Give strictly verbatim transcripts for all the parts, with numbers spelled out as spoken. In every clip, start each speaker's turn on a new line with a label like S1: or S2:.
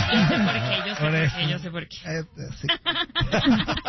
S1: Yo sé por qué, yo sé por qué, yo sé por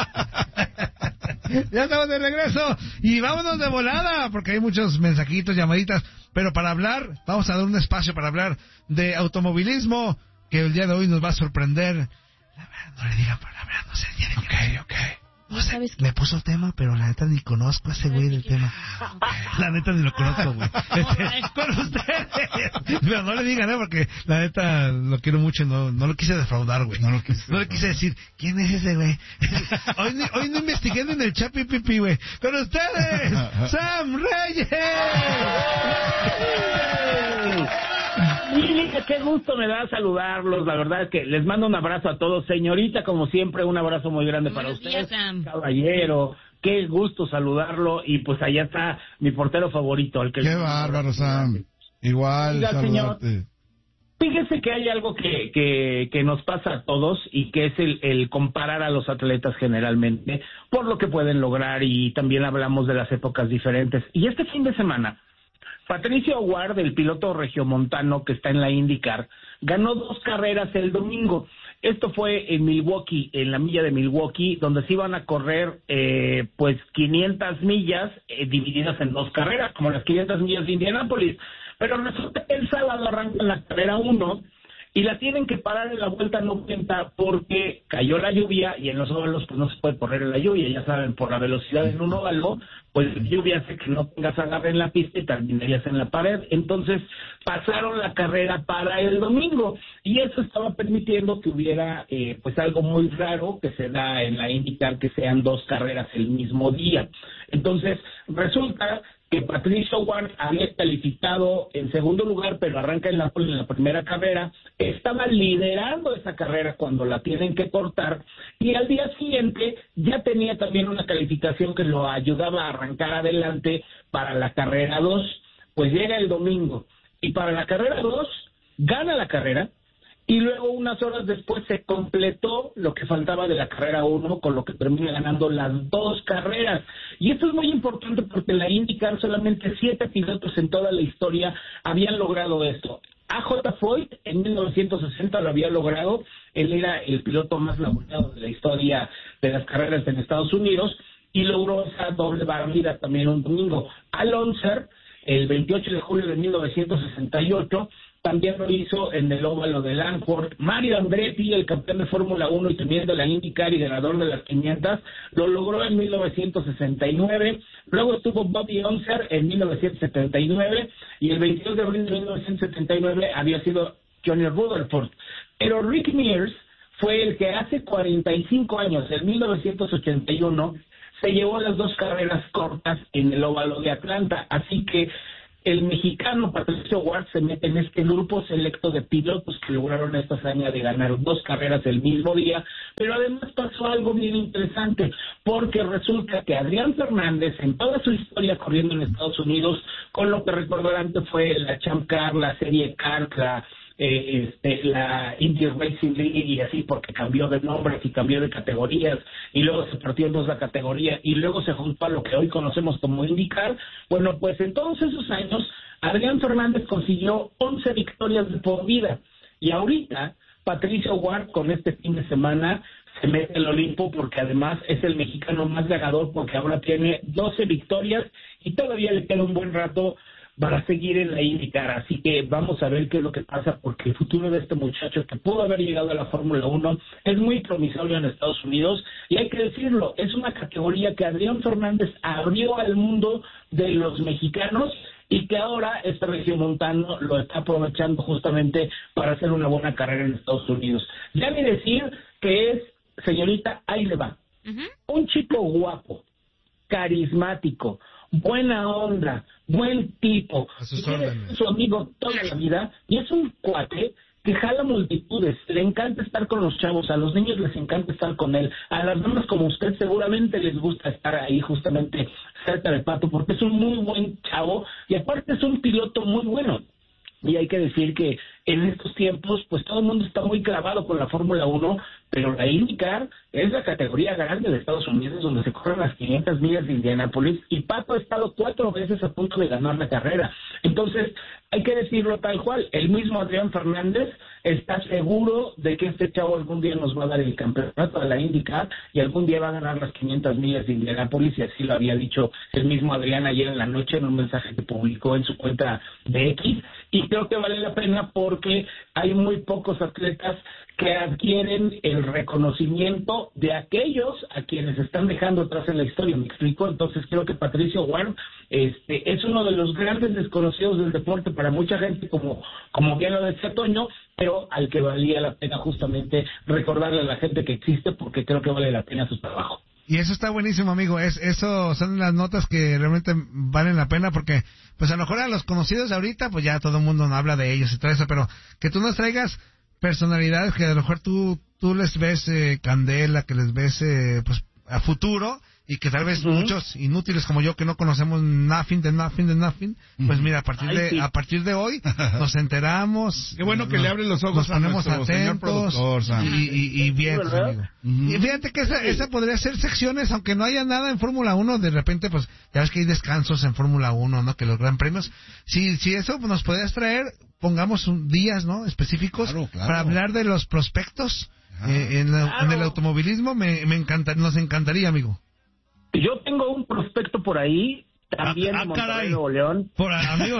S2: qué. Ya estamos de regreso y vámonos de volada porque hay muchos mensajitos, llamaditas, pero para hablar, vamos a dar un espacio para hablar de automovilismo que el día de hoy nos va a sorprender. La verdad, no le digan palabras, no sé, tiene que... Ok, ok. No sé, me puso el tema, pero la neta ni conozco a ese güey del tema. La neta ni lo conozco, güey. Este, con ustedes. Pero no le digan, ¿eh? Porque la neta lo quiero mucho y no, no lo quise defraudar, güey. No, lo quise no le quise decir, ¿quién es ese güey? Hoy, ni, hoy no investigué en el Chapi Pipi, güey. Con ustedes, Sam Reyes.
S3: Mira, qué gusto me da saludarlos, la verdad es que les mando un abrazo a todos, señorita, como siempre, un abrazo muy grande para ustedes, caballero, qué gusto saludarlo, y pues allá está mi portero favorito, al que...
S4: Qué bárbaro, Sam, igual,
S3: Oiga,
S4: saludarte.
S3: Señor, fíjese que hay algo que, que, que nos pasa a todos, y que es el, el comparar a los atletas generalmente, por lo que pueden lograr, y también hablamos de las épocas diferentes, y este fin de semana, Patricio Ward, el piloto regiomontano que está en la IndyCar, ganó dos carreras el domingo. Esto fue en Milwaukee, en la milla de Milwaukee, donde se iban a correr eh, pues quinientas millas eh, divididas en dos carreras, como las quinientas millas de Indianápolis. Pero resulta que el sábado arranca la carrera uno y la tienen que parar en la vuelta noventa porque cayó la lluvia, y en los óvalos pues no se puede correr en la lluvia, ya saben, por la velocidad en un óvalo, pues la lluvia hace que no tengas agarre en la pista y terminarías en la pared. Entonces pasaron la carrera para el domingo, y eso estaba permitiendo que hubiera eh, pues algo muy raro que se da en la IndyCar, que sean dos carreras el mismo día. Entonces resulta que Patricio Ward había calificado en segundo lugar, pero arranca en la, en la primera carrera, estaba liderando esa carrera cuando la tienen que cortar, y al día siguiente ya tenía también una calificación que lo ayudaba a arrancar adelante para la carrera dos. Pues llega el domingo, y para la carrera dos gana la carrera, y luego unas horas después se completó lo que faltaba de la carrera uno, con lo que termina ganando las dos carreras. Y esto es muy importante porque en la IndyCar solamente siete pilotos en toda la historia habían logrado esto. A J. Foyt en mil novecientos sesenta lo había logrado, él era el piloto más laureado de la historia de las carreras en Estados Unidos, y logró esa doble barrida también un domingo. Al Unser, el veintiocho de julio de mil novecientos sesenta y ocho, también lo hizo en el óvalo de Langford. Mario Andretti, el campeón de Fórmula uno y también de la IndyCar y ganador de las quinientas, lo logró en mil novecientos sesenta y nueve. Luego estuvo Bobby Unser en mil novecientos setenta y nueve, y el veintidós de abril de mil novecientos setenta y nueve había sido Johnny Rutherford. Pero Rick Mears fue el que hace cuarenta y cinco años, en mil novecientos ochenta y uno, se llevó las dos carreras cortas en el óvalo de Atlanta. Así que el mexicano Patricio Ward se mete en este grupo selecto de pilotos que lograron esta hazaña de ganar dos carreras el mismo día. Pero además pasó algo bien interesante, porque resulta que Adrián Fernández, en toda su historia corriendo en Estados Unidos, con lo que recordarán que fue la Champ Car, la Serie Car, la Eh, este, la Indy Racing League y así, porque cambió de nombres y cambió de categorías, y luego se partió en dos la categoría, y luego se juntó a lo que hoy conocemos como IndyCar. Bueno, pues en todos esos años Adrián Fernández consiguió once victorias de por vida, y ahorita Patricio Ward con este fin de semana se mete al Olimpo, porque además es el mexicano más ganador, porque ahora tiene doce victorias y todavía le queda un buen rato para seguir en la IndyCar. Así que vamos a ver qué es lo que pasa, porque el futuro de este muchacho, que pudo haber llegado a la Fórmula uno, es muy promisorio en Estados Unidos, y hay que decirlo, es una categoría que Adrián Fernández abrió al mundo de los mexicanos, y que ahora este regiomontano lo está aprovechando justamente para hacer una buena carrera en Estados Unidos. Ya ni decir que es, señorita, ahí le va, uh-huh. Un chico guapo, carismático, buena onda, buen tipo, es su amigo toda la vida, y es un cuate que jala multitudes, le encanta estar con los chavos, a los niños les encanta estar con él, a las damas como usted seguramente les gusta estar ahí justamente cerca de Pato, porque es un muy buen chavo, y aparte es un piloto muy bueno. Y hay que decir que en estos tiempos, pues todo el mundo está muy clavado con la Fórmula uno, pero la IndyCar es la categoría grande de Estados Unidos donde se corren las quinientas millas de Indianápolis y Pato ha estado cuatro veces a punto de ganar la carrera. Entonces, hay que decirlo tal cual, el mismo Adrián Fernández está seguro de que este chavo algún día nos va a dar el campeonato de la IndyCar y algún día va a ganar las quinientas millas de Indianápolis, y así lo había dicho el mismo Adrián ayer en la noche en un mensaje que publicó en su cuenta de X, y creo que vale la pena porque hay muy pocos atletas que adquieren el reconocimiento de aquellos a quienes están dejando atrás en la historia, ¿me explico? Entonces creo que Patricio Ward este, es uno de los grandes desconocidos del deporte para mucha gente, como, como bien lo decía Toño, pero al que valía la pena justamente recordarle a la gente que existe, porque creo que vale la pena su trabajo.
S2: Y eso está buenísimo, amigo. Es, eso son las notas que realmente valen la pena, porque pues a lo mejor a los conocidos de ahorita, pues ya todo el mundo habla de ellos y todo eso, pero que tú nos traigas personalidades que a lo mejor tú tú les ves eh, candela, que les ves eh, pues a futuro, y que tal vez uh-huh. muchos inútiles como yo que no conocemos nothing de nothing de nothing, pues mira, a partir Ay, de sí. a partir de hoy nos enteramos.
S4: Qué bueno que
S2: nos,
S4: le abren los ojos,
S2: nos ponemos
S4: a
S2: atentos
S4: productor,
S2: y, y, y bien,
S3: sí,
S2: amigo. Uh-huh. Y fíjate que esa, esa podría ser secciones, aunque no haya nada en Fórmula uno, de repente pues ya ves que hay descansos en Fórmula uno, ¿no? Que los gran premios, si si eso nos podrías traer, pongamos un, días, ¿no? Específicos claro, claro. para hablar de los prospectos eh, en, la, claro. en el automovilismo, me, me encanta, nos encantaría, amigo.
S3: Yo tengo un prospecto por ahí, también
S2: ah,
S3: de Monterrey,
S2: caray.
S3: Nuevo León.
S2: Por ahí, amigo.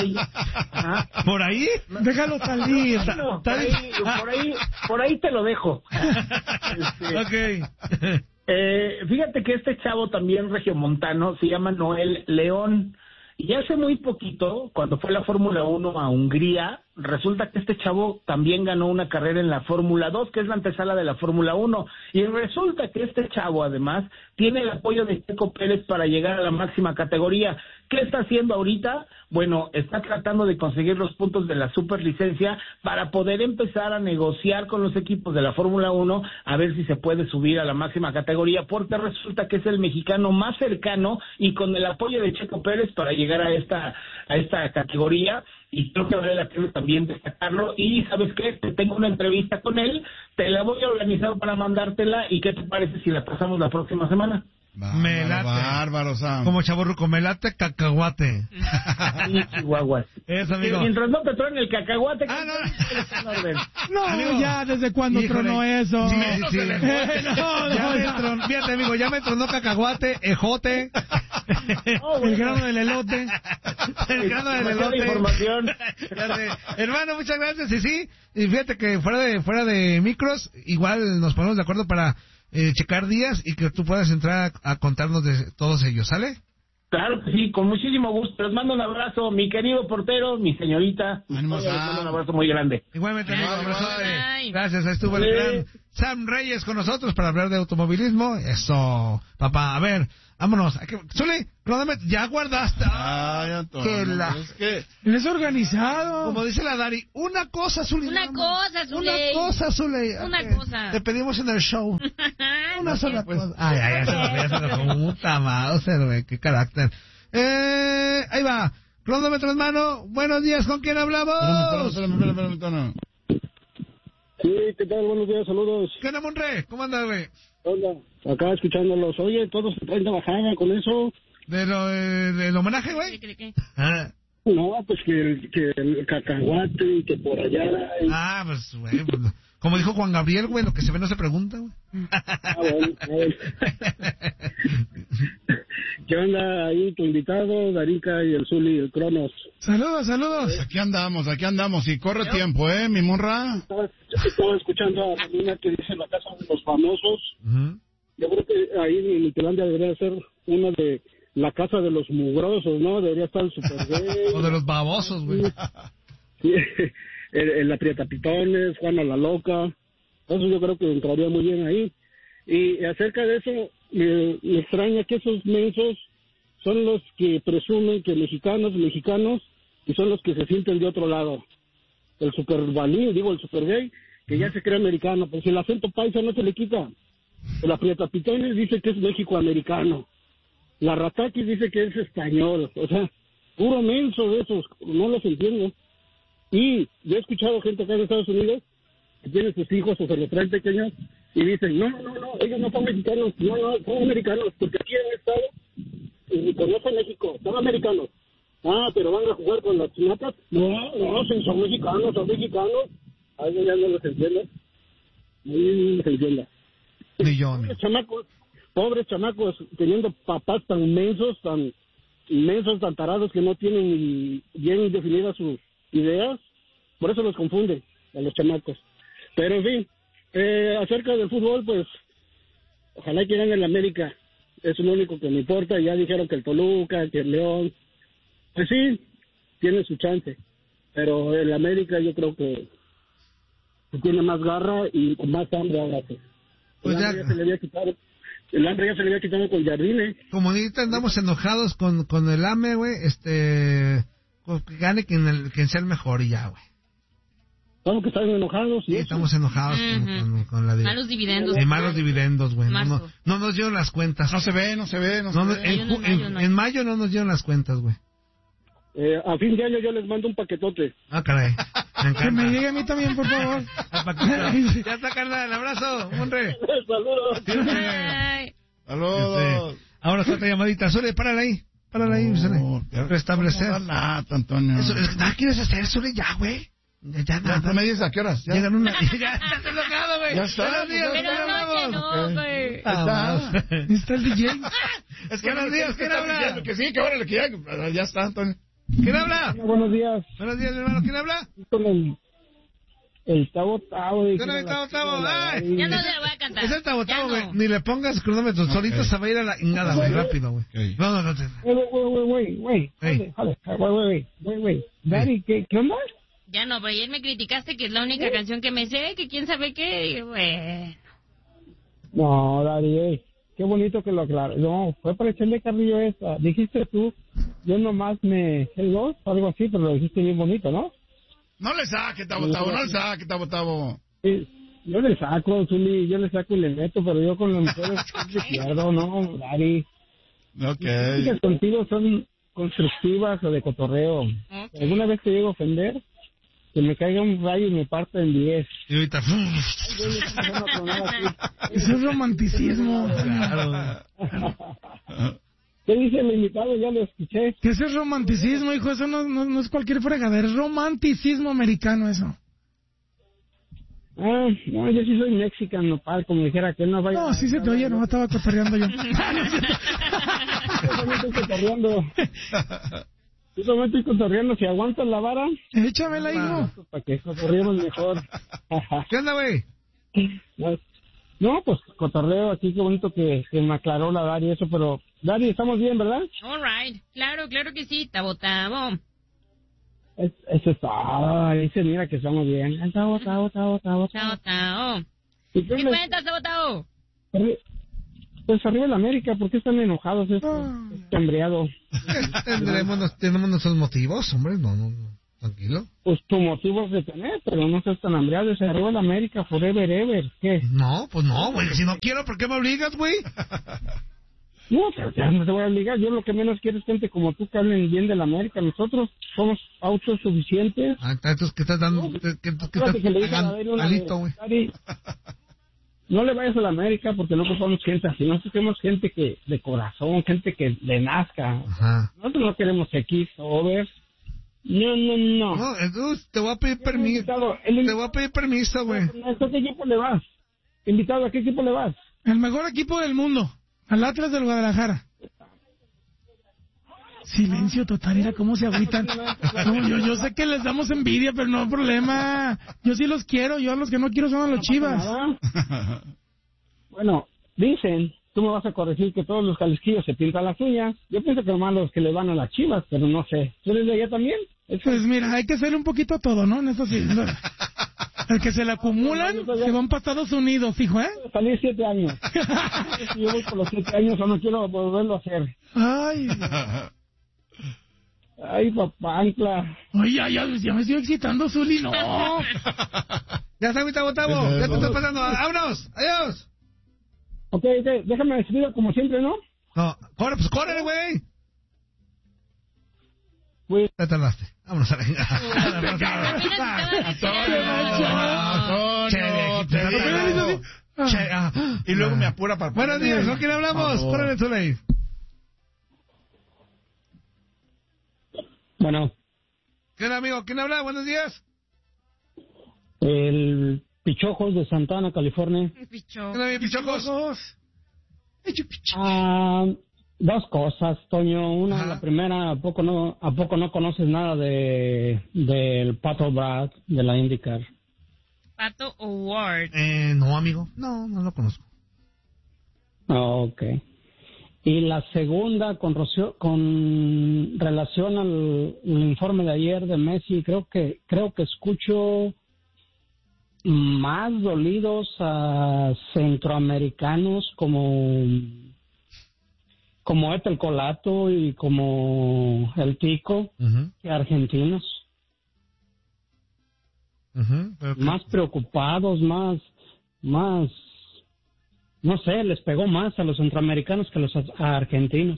S2: ¿Por ahí?
S1: Déjalo salir.
S3: No, por, ahí, por, ahí, por ahí te lo dejo. Este,
S2: ok.
S3: Eh, fíjate que este chavo también regiomontano se llama Noel León. Y hace muy poquito, cuando fue la Fórmula uno a Hungría, resulta que este chavo también ganó una carrera en la Fórmula dos, que es la antesala de la Fórmula uno. Y resulta que este chavo, además, tiene el apoyo de Checo Pérez para llegar a la máxima categoría. ¿Qué está haciendo ahorita? Bueno, está tratando de conseguir los puntos de la superlicencia para poder empezar a negociar con los equipos de la Fórmula uno a ver si se puede subir a la máxima categoría, porque resulta que es el mexicano más cercano y con el apoyo de Checo Pérez para llegar a esta a esta categoría, y creo que vale la pena también destacarlo. Y ¿sabes qué? Te tengo una entrevista con él, te la voy a organizar para mandártela, y ¿qué te parece si la pasamos la próxima semana?
S2: Bárbaro, me late.
S4: Bárbaro, Sam.
S2: Como chavorruco, me late cacahuate.
S3: Sí, chihuahuas.
S2: Eso, amigo.
S3: Y mientras no te truene el cacahuate...
S2: Ah,
S1: no. No, amigo, ya, ¿desde cuándo
S2: híjole,
S1: tronó eso?
S2: Sí, sí, sí. no, no, ya me tronó, fíjate, amigo, ya me tronó cacahuate, ejote,
S1: oh, bueno. El grano del elote.
S2: El grano del elote.
S3: Información.
S2: Hermano, muchas gracias. Y sí, y fíjate que fuera de fuera de micros, igual nos ponemos de acuerdo para... Eh, checar días y que tú puedas entrar a, a contarnos de todos ellos, ¿sale?
S3: Claro que sí, con muchísimo gusto. Les mando un abrazo, mi querido portero, mi señorita. Les mando un abrazo muy grande.
S2: Igualmente, amigo, un abrazo. Gracias, estuvo el gran Sam Reyes con nosotros para hablar de automovilismo. Eso, papá, a ver, vámonos. Zuli, cronómetro, ya guardaste.
S4: Ay, Antonio,
S2: que la...
S4: es que...
S1: Es organizado.
S2: Como dice la Dari, una cosa, Zuli.
S5: Una cosa, Zuli.
S2: Una cosa, Zuli.
S5: Una
S2: okay.
S5: cosa.
S2: Te pedimos en el show. Una
S5: no,
S2: sola
S5: pues.
S2: cosa. Ay, ay, ay, se lo puta madre, qué carácter. Eh, ahí va. Cronómetro en mano. Buenos días, ¿con quién hablamos?
S4: Espérame, espérame, espérame, espérame.
S6: Sí, ¿qué tal? Buenos días, saludos.
S2: ¿Qué onda, Monre? ¿Cómo andas, güey?
S6: Hola, acá escuchándolos. Oye, todos se traen de bajada con eso.
S2: ¿De lo, eh, del homenaje, güey?
S5: ¿Qué, qué, qué?
S2: Ah.
S6: No, pues que el, que el cacahuate y que por allá... Y...
S2: Ah, pues, güey, pues, como dijo Juan Gabriel, güey, lo que se ve no se pregunta, güey.
S6: Ah, bueno, ah, bueno. ¿Qué onda ahí tu invitado, Darica y el Zuli y el Cronos?
S1: Saludos, saludos.
S4: Aquí andamos, aquí andamos, y corre tiempo, ¿eh, mi monra?
S6: Estaba, estaba escuchando a la niña que dice la casa de los famosos. Uh-huh. Yo creo que ahí en Nicolandia debería ser una de la casa de los mugrosos, ¿no? Debería estar el Super Gay.
S2: O de los babosos, güey.
S6: Sí, el, el Aprieta Pitones, Juana la Loca. Eso yo creo que entraría muy bien ahí. Y acerca de eso, me, me extraña que esos mensos son los que presumen que mexicanos, mexicanos, y son los que se sienten de otro lado. El super balín, digo, el super gay, que ya se cree americano, pero si el acento paisa no se le quita. El Aprietapitones dice que es México-americano. La Ratakis dice que es español. O sea, puro menso de esos, no los entiendo. Y yo he escuchado gente acá en Estados Unidos que tiene sus hijos o se los traen pequeños y dicen, no, no, no, ellos no son mexicanos, no, no, son americanos, porque aquí han estado y conocen México, son americanos. Ah, pero van a jugar con las chinatas. No, no, son, son mexicanos, son mexicanos. A ellos ya no los entiendo. No los entiendo. Pobres chamacos, pobres chamacos, teniendo papás tan mensos, tan inmensos, tan tarados que no tienen ni bien definidas sus ideas. Por eso los confunde a los chamacos. Pero en fin, eh, acerca del fútbol, pues, ojalá que gane el América. Es lo único que me importa. Ya dijeron que el Toluca, que el León. Pues sí, tiene su chance, pero el América yo creo que, que tiene más garra y con más hambre ahora sí. Pues el, ya, hambre ya se le había quitado, el hambre ya se le había quitado con Jardine.
S2: Como ahorita andamos enojados con, con el A M E, güey, este, con que gane quien, el, quien sea el mejor y ya, güey.
S6: Estamos que estamos enojados.
S2: Sí, estamos enojados uh-huh. con, con, con la de...
S1: Malos dividendos.
S2: De malos dividendos, güey. No, no, no nos dieron las cuentas.
S4: No se ve, no se ve, no,
S2: no
S4: se ve.
S2: En, en, en, en mayo no nos dieron las cuentas, güey.
S6: Eh, a fin de año yo les mando un paquetote.
S2: Ah, caray.
S5: Me que me llegue a mí también, por favor.
S2: Ya está, carnal. El abrazo, hombre.
S6: Saludos.
S4: Saludos.
S2: Ahora está otra llamadita. Sole, párala ahí. Párala ahí, Sole. Restablecer.
S4: Nada, Antonio.
S2: Eso, ¿nada quieres hacer, Sole? Ya, güey. Ya, ya, nada.
S4: ¿Ya me dices a qué horas?
S2: ¿Ya? Llegan una... Ya estás enojado, güey.
S4: Ya está.
S2: Buenos días,
S1: pero no, no, güey.
S2: Está.
S5: Está el D J.
S2: Es que buenos días, ¿quién habla?
S4: Que sí, que ahora que ya, ya está, Antonio.
S2: ¿Quién habla?
S6: Hola, buenos días.
S2: Buenos días, mi hermano. ¿Quién habla?
S6: Con el, el Tabo Tabo.
S2: ¿Qué no el Tabo Tabo? ¡Ay!
S1: Ya no le voy a cantar.
S2: Es el Tabo Tabo, güey.
S1: No.
S2: Ni le pongas cronómetro. Okay. Solito se va a ir a la ingada, güey. Rápido, güey. Okay. No, no, no. Te...
S6: Güey, güey, güey, güey. Güey, güey, güey, güey. Daddy, ¿qué, ¿qué onda?
S1: Ya no, pero ayer me criticaste que es la única ¿Eh? canción que me sé, que quién sabe qué, güey.
S6: No, Daddy, eh. Qué bonito que lo aclaras. No, fue para echarle carrillo esta. Dijiste tú, yo nomás me sé dos, algo así, pero lo dijiste bien bonito, ¿no?
S4: No le saque, Tabo Tabo, no le saque, Tabo Tabo.
S6: Sí, yo le saco, Zuli, yo le saco y le meto, pero yo con las mujeres le pierdo, ¿no, Dari?
S4: Ok.
S6: Las críticas contigo son constructivas o de cotorreo. Okay. ¿Alguna vez te llego a ofender? Que me caiga un rayo y me parte en diez.
S2: Y ahorita...
S5: Eso es romanticismo.
S2: Claro.
S6: ¿Qué dice el invitado? Ya lo escuché.
S5: ¿Qué es el romanticismo, hijo? Eso no, no, no es cualquier fregadera. Es romanticismo americano eso.
S6: Ah, no, yo sí soy mexicano, nopal, como dijera que él no vaya...
S5: No, sí se te oye, no, estaba cotorreando yo.
S6: Yo también estoy cotorreando. Yo también estoy cotorreando. Si aguantas la vara...
S5: Échamela, hijo.
S6: Pues para que cotorreemos mejor.
S2: ¿Qué onda, güey?
S6: No, pues cotorreo aquí, qué bonito que, que me aclaró la Dari eso, pero... Dari, ¿estamos bien, verdad?
S1: All right. Claro, claro que sí, Tabo Tabo.
S6: Es, eso está, ahí se mira que estamos bien. Tabo, Tabo, Tabo, Tabo.
S1: Tabo, Tabo.
S6: ¿Qué
S1: cuentas, Tabo Tabo?
S6: Pues arriba en América, ¿por qué están enojados? Es cambreado.
S2: Tendremos, tenemos nuestros motivos, hombre, no, no, no, tranquilo.
S6: Pues tu motivos de tener, pero no seas tan hambreado. Es arriba en América, forever, ever. ¿Qué?
S2: No, pues no, güey, si no quiero, ¿por qué me obligas, güey?
S6: No, pero ya no te voy a obligar. Yo lo que menos quiero es gente como tú que hablen bien de la América. Nosotros somos autosuficientes.
S2: Ah, entonces, ¿qué estás dando? ¿Qué, qué, qué estás pagando? Alito, güey.
S6: No le vayas a la América porque no ocupamos gente así. Nosotros queremos gente que de corazón, gente que le nazca.
S2: Ajá.
S6: Nosotros no queremos X, over. No, no, no.
S2: No, entonces te voy a pedir permiso. Te voy a pedir permiso, güey.
S6: ¿A qué equipo le vas? Invitado, ¿a qué equipo le vas?
S5: El mejor equipo del mundo. Al Atlas del Guadalajara. Silencio total, mira cómo se agüitan. No, yo, yo sé que les damos envidia, pero no hay problema. Yo sí los quiero, yo los que no quiero son a los Chivas.
S6: Bueno, dicen, tú me vas a corregir que todos los jalisquillos se pintan las uñas. Yo pienso que nomás los que le van a las Chivas, pero no sé. ¿Tú eres de allá también?
S5: Pues mira, hay que hacer un poquito todo, ¿no? En eso sí. El que se le acumulan, se van para Estados Unidos, hijo, ¿eh?
S6: Salí siete años. Yo voy por los siete años o no quiero volverlo a hacer.
S5: Ay.
S6: Ay, papá, ancla.
S5: Ay, ya, ya, ya me estoy excitando, Zuli, no.
S2: Ya está, mi Tabo Tabo. Ya te estás pasando. ¡Vámonos! ¡Adiós!
S6: Ok, ok, déjame despedir como siempre, ¿no?
S2: No, corre, pues córrele, güey.
S6: Pues...
S2: Te tardaste. Vámonos a la...
S1: apenas estaba
S4: Toño,
S2: Che,
S4: te
S2: viejito,
S4: digo.
S2: Che, ah.
S4: Y luego me apura para...
S2: Buenos días, ¿con quién hablamos? Córrele, Zuley.
S6: Bueno,
S2: ¿Qué onda, amigo? ¿Quién habla? Buenos días.
S6: el Pichojos de Santana, California.
S1: Picho.
S2: ¿Qué onda, mi pichojos?
S6: Ah, dos cosas, Toño. Una,
S2: Ajá.
S6: la primera, ¿a poco no, a poco no conoces nada de del Pato Brad de la IndyCar?
S1: Pato O'Ward.
S2: Eh, no, amigo. No, no lo conozco.
S6: Ok. Y la segunda, con, Rocío- con relación al, al informe de ayer de Messi, creo que creo que escucho más dolidos a centroamericanos como como Etel Colato y como el Tico
S2: Uh-huh.
S6: que argentinos.
S2: Uh-huh. Pero que-
S6: Más preocupados, más, más, no sé, les pegó más a los centroamericanos que a los a argentinos.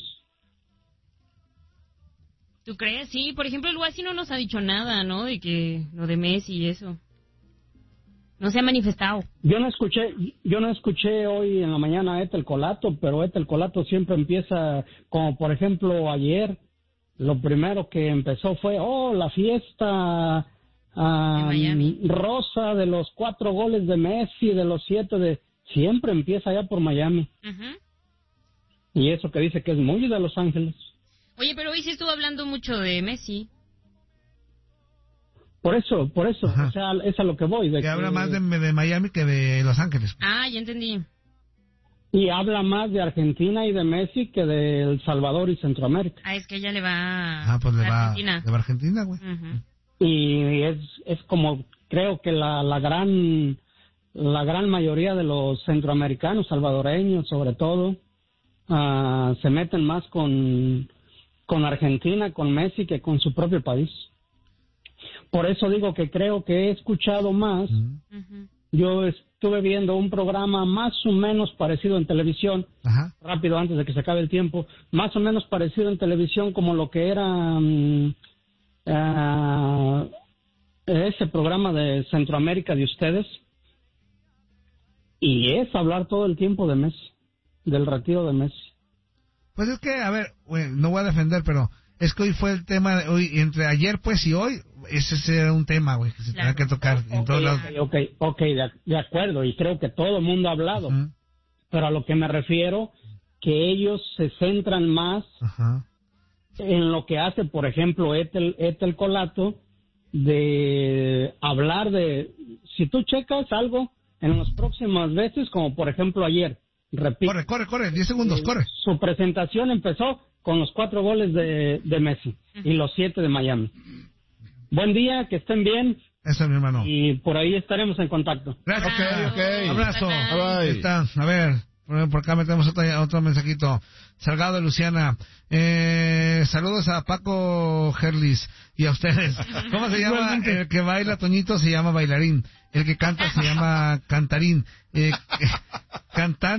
S1: ¿Tú crees? Sí, por ejemplo, el Guasi no nos ha dicho nada, ¿no? De que lo de Messi y eso. No se ha manifestado.
S6: Yo no escuché, yo no escuché hoy en la mañana a Etel Colato, pero Etel Colato siempre empieza, como por ejemplo ayer, lo primero que empezó fue, oh, la fiesta ah,
S1: De Miami.
S6: rosa de los cuatro goles de Messi, de los siete de... Siempre empieza allá por Miami.
S1: Ujú.
S6: Y eso que dice que es muy de Los Ángeles.
S1: Oye, pero hoy sí estuvo hablando mucho de Messi.
S6: Por eso, por eso,
S2: Ajá.
S6: o sea, es a lo que voy. De
S2: que
S6: que-
S2: habla más de, de Miami que de Los Ángeles.
S1: Ah, ya entendí.
S6: Y habla más de Argentina y de Messi que de El Salvador y Centroamérica.
S1: Ah, es que ella le va
S2: Ah, pues le
S1: a
S2: va,
S1: Argentina.
S2: le va a Argentina, güey.
S1: Ujú.
S6: Y es, es como, creo que la, la gran la gran mayoría de los centroamericanos, salvadoreños sobre todo, ah, se meten más con, con Argentina, con Messi, que con su propio país. Por eso digo que creo que he escuchado más.
S2: Ujú.
S1: Ujú.
S6: Yo estuve viendo un programa más o menos parecido en televisión,
S2: Ajá.
S6: rápido antes de que se acabe el tiempo, más o menos parecido en televisión como lo que era mm, ah, ese programa de Centroamérica de ustedes. Y es hablar todo el tiempo de Messi, del retiro de Messi.
S2: Pues es que, a ver, güey, no voy a defender, pero es que hoy fue el tema, de hoy entre ayer pues y hoy, ese era un tema, güey, que se
S1: Claro.
S2: tenía que tocar en todos lados.
S6: Ok, ok, ok, de, de acuerdo, y creo que todo el mundo ha hablado,
S2: Ujú.
S6: pero a lo que me refiero, que ellos se centran más
S2: Ajá.
S6: en lo que hace, por ejemplo, Etel, Etel Colato, de hablar de, si tú checas algo en las próximas veces, como por ejemplo ayer, repito,
S2: Corre, corre, corre, diez segundos, corre.
S6: su presentación empezó con los cuatro goles de, de Messi y los siete de Miami. Buen día, que estén bien
S2: Eso, mi hermano.
S6: y por ahí estaremos en contacto.
S2: Gracias.
S4: Ok, ok.
S2: Abrazo.
S1: Bye, bye.
S4: Bye.
S2: Ahí está. A ver, por por acá metemos otro, otro mensajito. Salgado de Luciana. Eh, saludos a Paco Gerlis y a ustedes. ¿Cómo se llama?
S5: Igualmente.
S2: El que baila Toñito se llama bailarín. El que canta se llama cantarín. Eh, cantante.